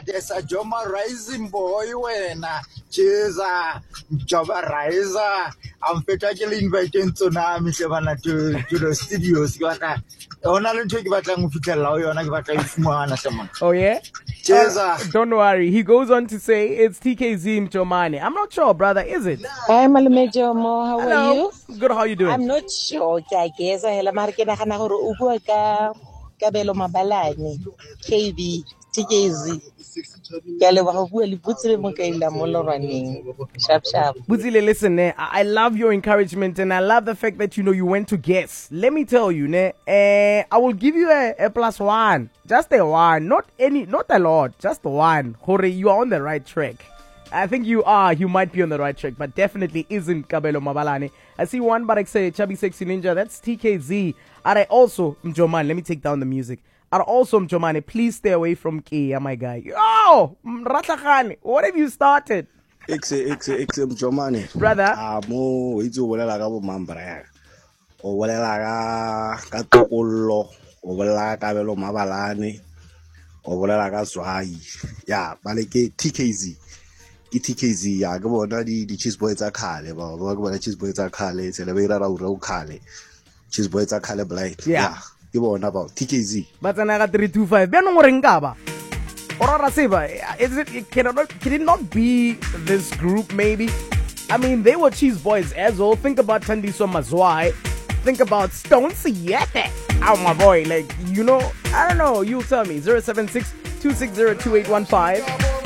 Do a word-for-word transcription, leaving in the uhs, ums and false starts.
there's a Joma Rising boy when cheers Java Riser. I'm particularly inviting Tsunami Shavana to to the studios. You are only talking about Oh yeah? Cheers. Uh, don't worry. He goes on to say it's T K Z Mchomani. I'm not sure, brother. Is it? Hi, Malamejo Mo. How Hello. are you? Good. How are you doing? I'm not sure. I guess I hela marke na kana gore o bua ka Kabelo Mabalane, K V, T K Z. Ke le ba go bua le putsile mo ka ila mo lorwaneng. Sharp sharp. Buzile, listen, ne, I I love your encouragement and I love the fact that you know you went to guess. Let me tell you, ne, eh, I will give you a, a plus one. Just a one. Not any, not a lot. Just one. Hore, you are on the right track. I think you are. You might be on the right track, but definitely isn't Kabelo Mabalane. I see one, but I say Chubby Sexy Ninja. That's T K Z. Are I also Mjomani? Let me take down the music. Are also Mjomani? Please stay away from Kia, my guy. Yo, Ratakani, what have you started? Exe exe exe Mjomani. Brother. Ah, mo itse o bolela ka bo mambra. O bolela ka ka tokolo, o bolela ka Kabelo Mabalane. O bolela ka Swai. Ya, bale ke T K Z. Ke T K Z ya ke bona di di cheese boys tsa khale ba ba ke bona cheese boys tsa khale tsela ba ira ra ura o khale. Cheese boys tsa khale blind. Yeah. Ke bona ba T K Z. Ba tsana ka three two five. Be no ngore nkaba. Ora Seba, is it, it can, it not, can it not be this group maybe? I mean, they were cheese boys as well. Think about Thandiso Mazwai. Think about Stone Siete. Oh my boy, like, you know, I don't know, you tell me. zero seven six two six zero two eight one five